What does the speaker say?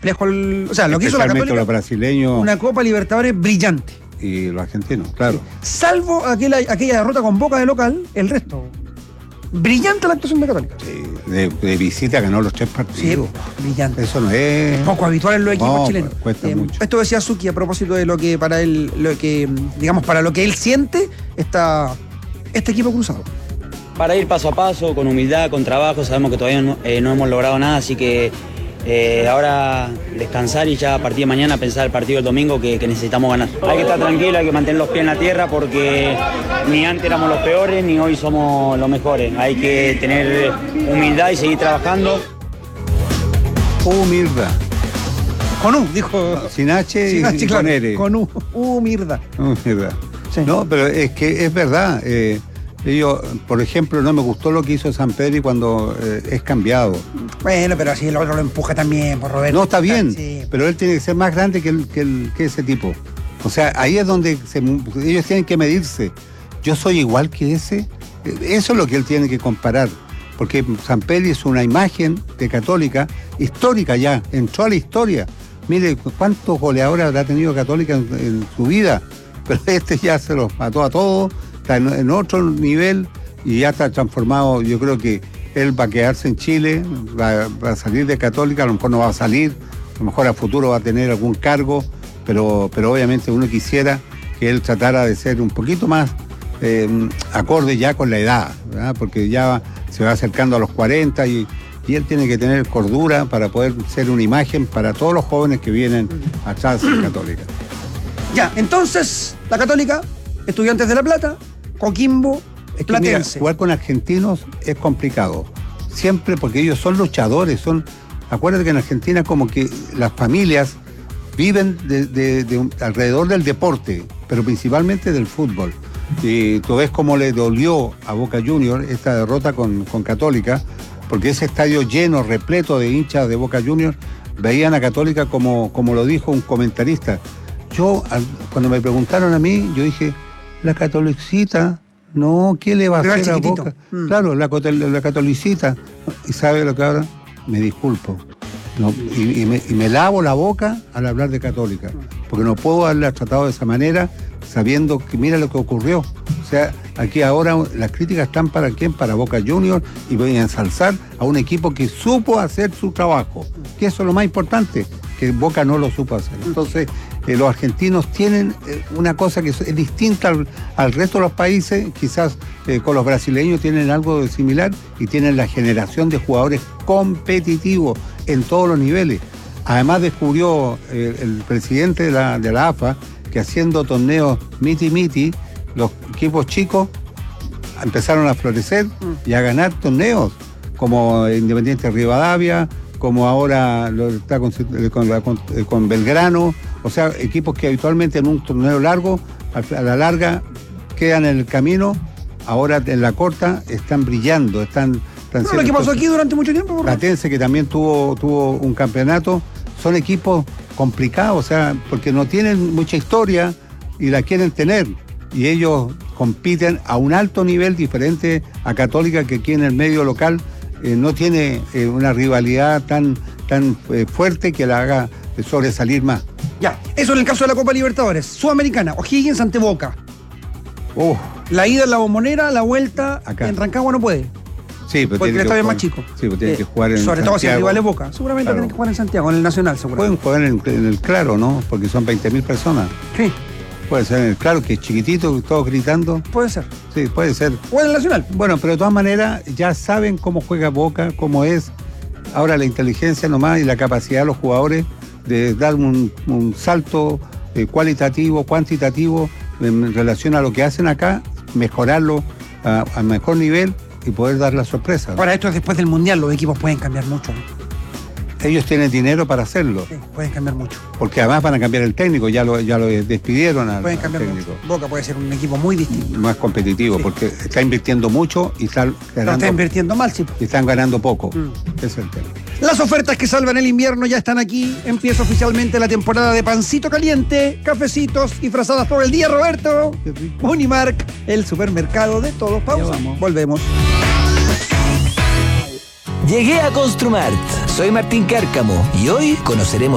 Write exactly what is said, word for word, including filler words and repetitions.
complejo. El, o sea, lo que hizo la Católica, los brasileños, una Copa Libertadores brillante. Y los argentinos, claro. Salvo aquella, aquella derrota con Boca de local, el resto. Brillante la actuación de Católica. Sí, de, de visita ganó los tres partidos. Sí, brillante. Eso no es poco habitual en los equipos no, chilenos. Cuesta eh, mucho. Esto decía Suki a propósito de lo que para él, lo que, digamos, para lo que él siente está este equipo cruzado. Para ir paso a paso, con humildad, con trabajo, sabemos que todavía no, eh, no hemos logrado nada, así que eh, ahora descansar y ya a partir de mañana pensar el partido del domingo que, que necesitamos ganar. Hay que estar tranquilo, hay que mantener los pies en la tierra porque ni antes éramos los peores ni hoy somos los mejores. Hay que tener humildad y seguir trabajando. Humildad. Con U, dijo. Sin H Sin y, H, y claro, con R. Con U, humildad. Humildad. Sí. No, pero es que es verdad. Eh, Yo, por ejemplo, no me gustó lo que hizo Sampedri cuando eh, es cambiado. Bueno, pero así el otro lo empuja también, por Roberto. No, está bien, sí. Pero él tiene que ser más grande que, el, que, el, que ese tipo. O sea, ahí es donde se, ellos tienen que medirse. Yo soy igual que ese. Eso es lo que él tiene que comparar. Porque Sampedri es una imagen de Católica histórica ya, entró a la historia. Mire, cuántos goleadores habrá tenido Católica en, en su vida. Pero este ya se los mató a todos. Está en, en otro nivel y ya está transformado. Yo creo que él va a quedarse en Chile, va, va a salir de Católica, a lo mejor no va a salir, a lo mejor a futuro va a tener algún cargo, pero, pero obviamente uno quisiera que él tratara de ser un poquito más eh, acorde ya con la edad, ¿verdad? Porque ya se va acercando a los cuarenta y, y él tiene que tener cordura para poder ser una imagen para todos los jóvenes que vienen atrás de Católica. Ya, entonces, la Católica, Estudiantes de La Plata, Coquimbo, es que mira, Platense. jugar con argentinos es complicado. Siempre porque ellos son luchadores, son. Acuérdate que en Argentina como que las familias viven de, de, de un, alrededor del deporte, pero principalmente del fútbol. Y tú ves cómo le dolió a Boca Juniors esta derrota con, con Católica, porque ese estadio lleno, repleto de hinchas de Boca Juniors, veían a Católica como, como lo dijo un comentarista. Yo, cuando me preguntaron a mí, yo dije, la Catolicita, no, ¿qué le va a hacer a Boca? Mm. Claro, la, la Catolicita. ¿Y sabe lo que ahora? Me disculpo. No, y, y, me, y me lavo la boca al hablar de Católica, porque no puedo haberla tratado de esa manera, sabiendo que mira lo que ocurrió. O sea, aquí ahora las críticas están para quién, para Boca Juniors, y voy a ensalzar a un equipo que supo hacer su trabajo, que eso es lo más importante, que Boca no lo supo hacer. Entonces, eh, los argentinos tienen eh, una cosa que es, es distinta al, al resto de los países, quizás eh, con los brasileños tienen algo de similar y tienen la generación de jugadores competitivos en todos los niveles. Además descubrió eh, el presidente de la, de la A F A que haciendo torneos miti-miti, los equipos chicos empezaron a florecer y a ganar torneos, como Independiente Rivadavia, como ahora lo está con, con, con, con Belgrano, o sea, equipos que habitualmente en un torneo largo, a la larga, quedan en el camino, ahora en la corta están brillando, están... están no, lo que pasó aquí durante mucho tiempo. Platense, que también tuvo, tuvo un campeonato, son equipos complicados, o sea, porque no tienen mucha historia y la quieren tener, y ellos compiten a un alto nivel diferente a Católica, que aquí en el medio local eh, no tiene eh, una rivalidad tan, tan eh, fuerte que la haga sobresalir más. Ya, eso en el caso de la Copa Libertadores. Sudamericana, O'Higgins ante Boca. Oh. La ida en la Bombonera, la vuelta acá. En Rancagua no puede. Sí, pero porque el estadio es más chico. Sí, pero tiene eh, que jugar en sobre Santiago. todo si el rival es Boca. Seguramente claro. tienen que jugar en Santiago, en el Nacional, seguramente. Pueden jugar en, en el Claro, ¿no? Porque son veinte mil personas. Sí. Puede ser en el Claro, que es chiquitito, todos gritando. Puede ser. Sí, puede ser. O en el Nacional. Bueno, pero de todas maneras ya saben cómo juega Boca, cómo es. Ahora la inteligencia nomás y la capacidad de los jugadores de dar un, un salto eh, cualitativo, cuantitativo en relación a lo que hacen acá, mejorarlo a, a mejor nivel y poder dar la sorpresa. Ahora, esto es después del Mundial, los equipos pueden cambiar mucho, ¿no? Ellos tienen dinero para hacerlo. Sí, pueden cambiar mucho. Porque además van a cambiar el técnico, ya lo, ya lo despidieron al, pueden cambiar al técnico. Mucho. Boca puede ser un equipo muy distinto. Más competitivo, sí. Porque está invirtiendo mucho y está ganando. Pero está invirtiendo mal, sí. Y están ganando poco. Mm. Ese es el tema. Las ofertas que salvan el invierno ya están aquí. Empieza oficialmente la temporada de pancito caliente, cafecitos y frazadas todo el día, Roberto. Unimark, el supermercado de todos. Pausa. Volvemos. Llegué a Construmart. Soy Martín Cárcamo y hoy conoceremos